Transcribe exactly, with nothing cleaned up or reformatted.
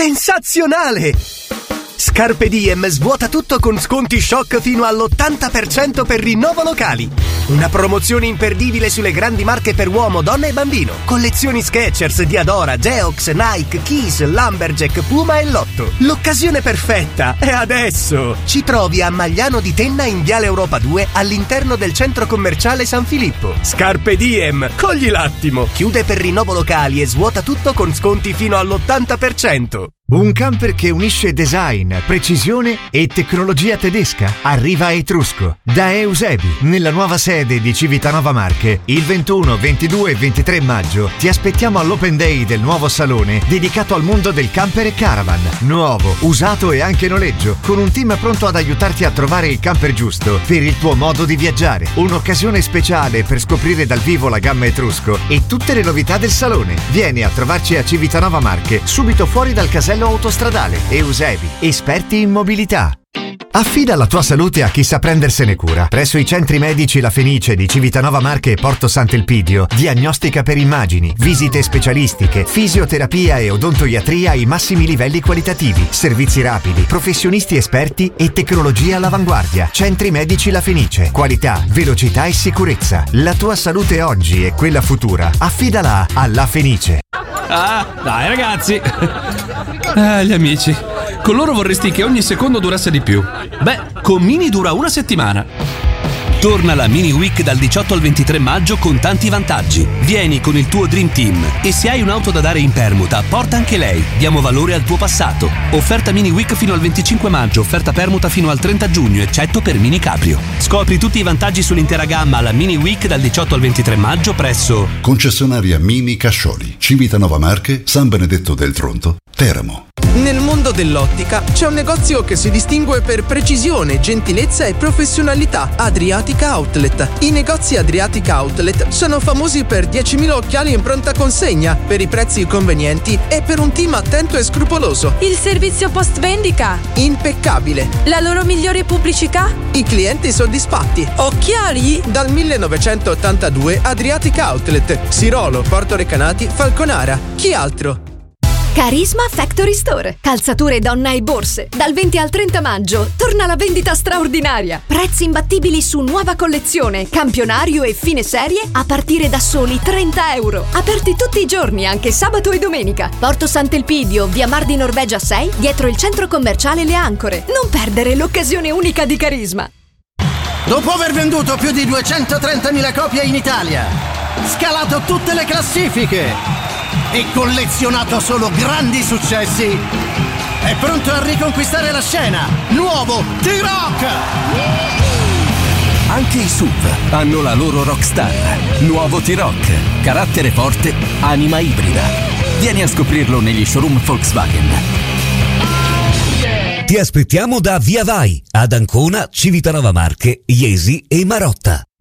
Sensazionale! Scarpe Diem svuota tutto con sconti shock fino all'ottanta per cento per rinnovo locali. Una promozione imperdibile sulle grandi marche per uomo, donna e bambino. Collezioni Skechers, Diadora, Geox, Nike, Kiss, Lumberjack, Puma e Lotto. L'occasione perfetta è adesso! Ci trovi a Magliano di Tenna in Viale Europa due all'interno del centro commerciale San Filippo. Scarpe Diem, cogli l'attimo! Chiude per rinnovo locali e svuota tutto con sconti fino all'ottanta per cento. Un camper che unisce design, precisione e tecnologia tedesca. Arriva a Etrusco, da Eusebi, nella nuova sede di Civitanova Marche. Il ventuno, ventidue e ventitré maggio ti aspettiamo all'Open Day del nuovo salone dedicato al mondo del camper e caravan. Nuovo, usato e anche noleggio, con un team pronto ad aiutarti a trovare il camper giusto per il tuo modo di viaggiare. Un'occasione speciale per scoprire dal vivo la gamma Etrusco e tutte le novità del salone. Vieni a trovarci a Civitanova Marche, subito fuori dal casello autostradale. Eusebi, esperti in mobilità. Affida la tua salute a chi sa prendersene cura. Presso i centri medici La Fenice di Civitanova Marche e Porto Sant'Elpidio, diagnostica per immagini, visite specialistiche, fisioterapia e odontoiatria ai massimi livelli qualitativi, servizi rapidi, professionisti esperti e tecnologia all'avanguardia. Centri medici La Fenice, qualità, velocità e sicurezza. La tua salute oggi e quella futura, affidala a La Fenice. Ah, dai ragazzi. Ah, gli amici. Con loro vorresti che ogni secondo durasse di più. Beh, con Mini dura una settimana. Torna la Mini Week dal diciotto al ventitré maggio con tanti vantaggi. Vieni con il tuo Dream Team e se hai un'auto da dare in permuta, porta anche lei. Diamo valore al tuo passato. Offerta Mini Week fino al venticinque maggio, offerta permuta fino al trenta giugno, eccetto per Mini Caprio. Scopri tutti i vantaggi sull'intera gamma alla Mini Week dal diciotto al ventitré maggio presso Concessionaria Mini Cascioli, Civitanova Marche, San Benedetto del Tronto, Teramo. Nel mondo dell'ottica c'è un negozio che si distingue per precisione, gentilezza e professionalità: Adriatica Outlet. I negozi Adriatica Outlet sono famosi per diecimila occhiali in pronta consegna, per i prezzi convenienti e per un team attento e scrupoloso. Il servizio post vendita? Impeccabile. La loro migliore pubblicità? I clienti soddisfatti. Occhiali? Dal millenovecentottantadue Adriatica Outlet, Sirolo, Porto Recanati, Falconara. Chi altro? Carisma Factory Store. Calzature donna e borse. Dal venti al trenta maggio torna la vendita straordinaria. Prezzi imbattibili su nuova collezione, campionario e fine serie a partire da soli trenta euro. Aperti tutti i giorni, anche sabato e domenica. Porto Sant'Elpidio, via Mar di Norvegia sei, dietro il centro commerciale Le Ancore. Non perdere l'occasione unica di Carisma. Dopo aver venduto più di duecentotrentamila copie in Italia, scalato tutte le classifiche e collezionato solo grandi successi, è pronto a riconquistare la scena. Nuovo T-Rock! Anche i S U V hanno la loro rockstar. Nuovo T-Rock, carattere forte, anima ibrida. Vieni a scoprirlo negli showroom Volkswagen. Ti aspettiamo da Via Vai, ad Ancona, Civitanova Marche, Iesi e Marotta.